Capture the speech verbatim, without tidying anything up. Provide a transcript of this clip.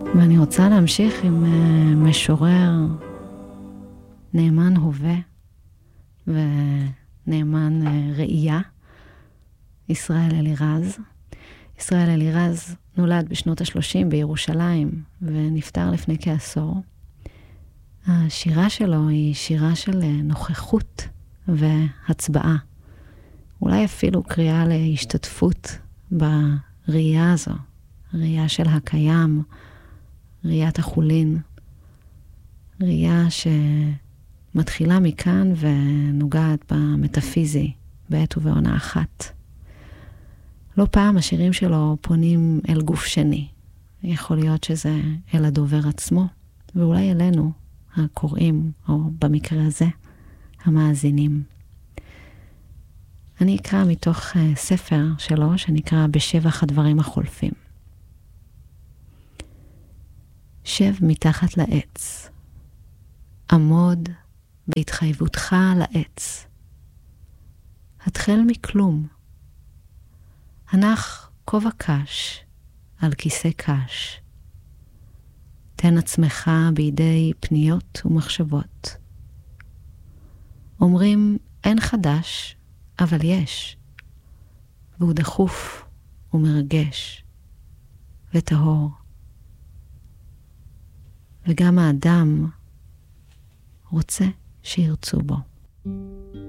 ואני רוצה להמשיך עם משורר נאמן הווה ונאמן ראייה, ישראל אלירז. ישראל אלירז נולד בשנות ה-שלושים בירושלים ונפטר לפני כעשור. השירה שלו היא שירה של נוכחות והצבעה. אולי אפילו קריאה להשתתפות בראייה הזו, ראייה של הקיים, ראיית החולין, ראייה שמתחילה מכאן ונוגעת במטאפיזי בעת ובעונה אחת. לא פעם השירים שלו פונים אל גוף שני. יכול להיות שזה אל הדובר עצמו, ואולי אלינו, הקוראים, או במקרה הזה, המאזינים. אני אקרא מתוך uh, ספר שלו, שנקרא בשבח הדברים החולפים. שב מתחת לעץ. עמוד בהתחייבותך לעץ. התחל מכלום. הנח כובע קש על כיסא קש. תן עצמך בידי פניות ומחשבות. אומרים אין חדש, אבל יש, והוא דחוף ומרגש וטהור. וגם האדם רוצה שירצו בו.